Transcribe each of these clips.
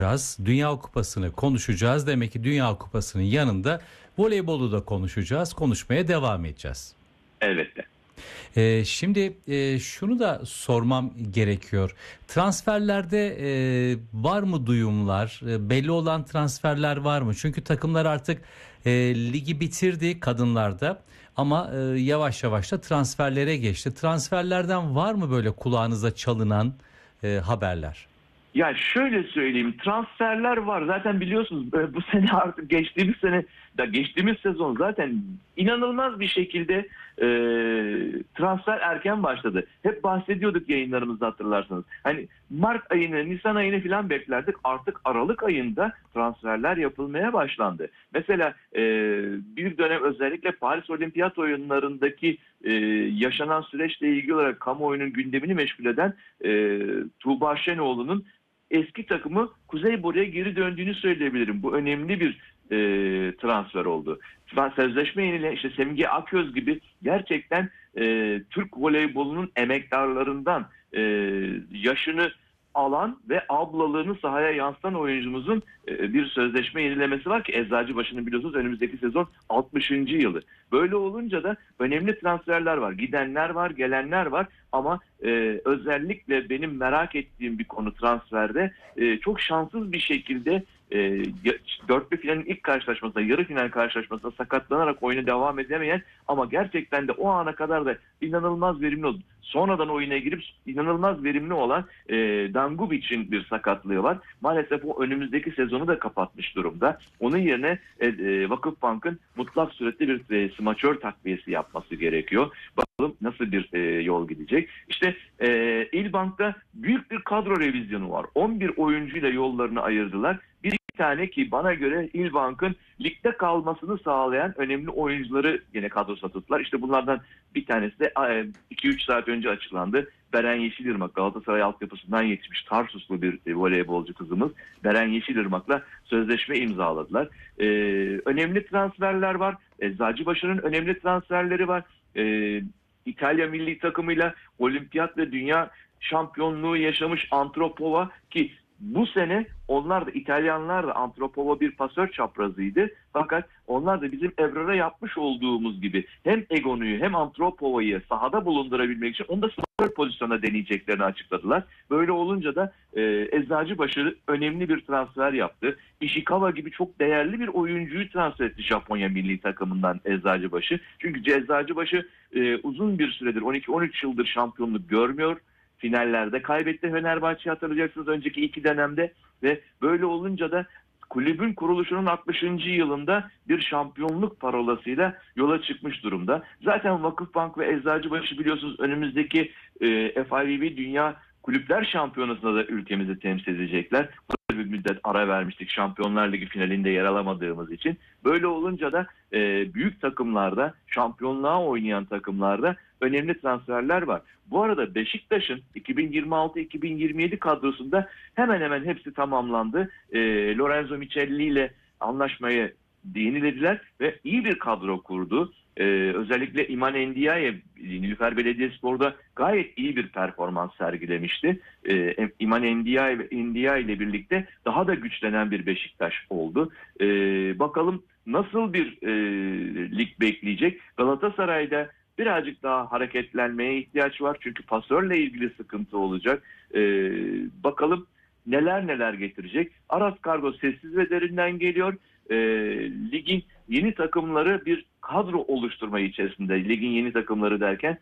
Biraz Dünya Kupası'nı konuşacağız. Demek ki Dünya Kupası'nın yanında voleybolu da konuşacağız. Konuşmaya devam edeceğiz. Elbette. Şimdi şunu da sormam gerekiyor. Transferlerde var mı duyumlar? Belli olan transferler var mı? Çünkü takımlar artık ligi bitirdi kadınlarda. Ama yavaş yavaş da transferlere geçti. Transferlerden var mı böyle kulağınıza çalınan haberler? Ya şöyle söyleyeyim, transferler var. Zaten biliyorsunuz bu sene artık geçtiğimiz sezon zaten inanılmaz bir şekilde transfer erken başladı. Hep bahsediyorduk yayınlarımızda, hatırlarsanız. Hani Mart ayını, Nisan ayını falan beklerdik. Artık Aralık ayında transferler yapılmaya başlandı. Mesela bir dönem özellikle Paris Olimpiyat oyunlarındaki yaşanan süreçle ilgili olarak kamuoyunun gündemini meşgul eden Tuğba Şenoğlu'nun eski takımı Kuzey Boru'ya geri döndüğünü söyleyebilirim. Bu önemli bir transfer oldu. Sözleşme yenileyen işte Semge Aköz gibi gerçekten Türk voleybolunun emektarlarından yaşını alan ve ablalığını sahaya yansıtan oyuncumuzun bir sözleşme yenilemesi var ki Eczacıbaşı'nın biliyorsunuz önümüzdeki sezon 60. yılı. Böyle olunca da önemli transferler var. Gidenler var, gelenler var ama özellikle benim merak ettiğim bir konu transferde çok şanssız bir şekilde dörtlü finalin ilk karşılaşmasında, yarı final karşılaşmasında sakatlanarak oyuna devam edemeyen ama gerçekten de o ana kadar da inanılmaz verimli oldu. Sonradan oyuna girip inanılmaz verimli olan Dangubic'in bir sakatlığı var. Maalesef o önümüzdeki sezonu da kapatmış durumda. Onun yerine Vakıfbank'ın mutlak surette bir smaçör takviyesi yapması gerekiyor. Bakalım nasıl bir yol gidecek. İşte İlbank'ta büyük bir kadro revizyonu var. 11 oyuncuyla yollarını ayırdılar. Bir tane ki bana göre İlbank'ın ligde kalmasını sağlayan önemli oyuncuları yine kadrosuna tuttular. İşte bunlardan bir tanesi de 2-3 saat önce açıklandı. Beren Yeşilırmak, Galatasaray altyapısından yetişmiş Tarsuslu bir voleybolcu kızımız. Beren Yeşilırmak'la sözleşme imzaladılar. Önemli transferler var. Eczacıbaşı'nın önemli transferleri var. İtalya milli takımıyla olimpiyat ve dünya şampiyonluğu yaşamış Antropova ki bu sene onlar da İtalyanlar da Antropova bir pasör çaprazıydı. Fakat onlar da bizim Ebrar'a yapmış olduğumuz gibi hem Egonu'yu hem Antropova'yı sahada bulundurabilmek için onu da pasör pozisyona deneyeceklerini açıkladılar. Böyle olunca da Eczacıbaşı önemli bir transfer yaptı. Ishikawa gibi çok değerli bir oyuncuyu transfer etti Japonya milli takımından Eczacıbaşı. Çünkü Eczacıbaşı uzun bir süredir 12-13 yıldır şampiyonluk görmüyor. Finallerde kaybetti Fenerbahçe, hatırlayacaksınız önceki iki dönemde ve böyle olunca da kulübün kuruluşunun 60. yılında bir şampiyonluk parolasıyla yola çıkmış durumda. Zaten Vakıfbank ve Eczacıbaşı biliyorsunuz önümüzdeki FIVB Dünya Kulüpler Şampiyonası'nda da ülkemizi temsil edecekler. Bir müddet ara vermiştik Şampiyonlar Ligi finalinde yer alamadığımız için. Böyle olunca da büyük takımlarda, şampiyonluğa oynayan takımlarda önemli transferler var. Bu arada Beşiktaş'ın 2026-2027 kadrosunda hemen hemen hepsi tamamlandı. Lorenzo Michelli ile anlaşmayı yenilediler ve iyi bir kadro kurdu. Özellikle İman Endiaye, Nilüfer Belediyespor'da gayet iyi bir performans sergilemişti. İman Endiaye ile birlikte daha da güçlenen bir Beşiktaş oldu. Bakalım nasıl bir lig bekleyecek? Galatasaray'da birazcık daha hareketlenmeye ihtiyaç var. Çünkü pasörle ilgili sıkıntı olacak. Bakalım neler getirecek. Aras Kargo sessiz ve derinden geliyor. Ligin yeni takımları bir kadro oluşturma içerisinde. Ligin yeni takımları derken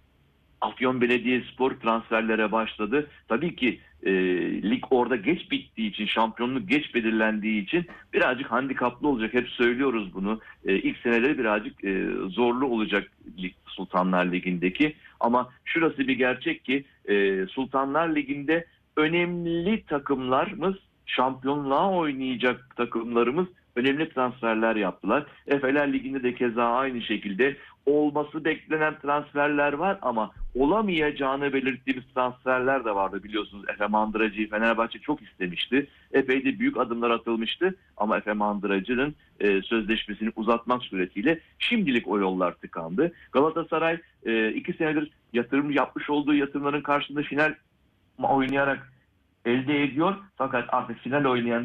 Afyon Belediyespor transferlere başladı. Tabii ki lig orada geç bittiği için, şampiyonluk geç belirlendiği için birazcık handikaplı olacak. Hep söylüyoruz bunu. İlk seneleri birazcık zorlu olacak Sultanlar Ligi'ndeki. Ama şurası bir gerçek ki Sultanlar Ligi'nde önemli takımlarımız, şampiyonluğa oynayacak takımlarımız önemli transferler yaptılar. Efeler Ligi'nde de keza aynı şekilde olması beklenen transferler var ama olamayacağını belirttiğimiz transferler de vardı biliyorsunuz. Efe Mandıracı'yı Fenerbahçe çok istemişti. Epey de büyük adımlar atılmıştı ama Efe Mandıracı'nın sözleşmesini uzatmak suretiyle şimdilik o yollar tıkandı. Galatasaray 2 senedir yatırım yapmış olduğu yatırımların karşılığında final oynayarak elde ediyor. Fakat artık final oynayan